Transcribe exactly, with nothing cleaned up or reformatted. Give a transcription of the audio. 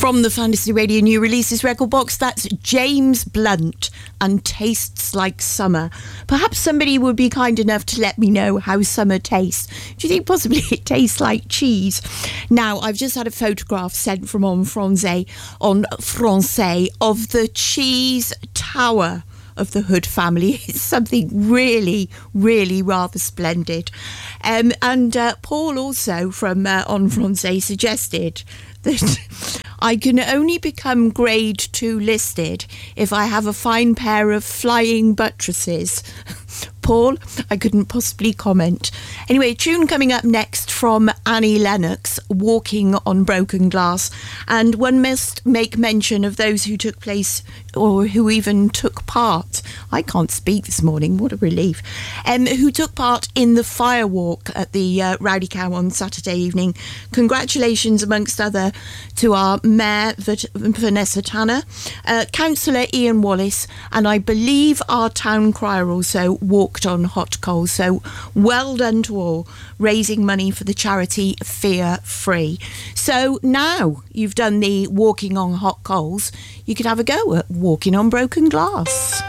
From the Fantasy Radio New Releases record box, that's James Blunt and Tastes Like Summer. Perhaps somebody would be kind enough to let me know how summer tastes. Do you think possibly it tastes like cheese? Now, I've just had a photograph sent from En Francais, on Francais of the cheese tower of the Hood family. It's something really, really rather splendid. Um, and uh, Paul also from uh, En Francais suggested that I can only become grade two listed if I have a fine pair of flying buttresses. Paul, I couldn't possibly comment. Anyway, tune coming up next from Annie Lennox, Walking on Broken Glass. And one must make mention of those who took place or who even took part. I can't speak this morning, what a relief. Um, who took part in the firewalk at the uh, Rowdy Cow on Saturday evening. Congratulations, amongst other, to our Mayor Vanessa Tanner, uh, Councillor Ian Wallace, and I believe our town crier also walked on hot coals. So well done to all, raising money for the charity Fear Free. So now you've done the walking on hot coals, you could have a go at walking on broken glass.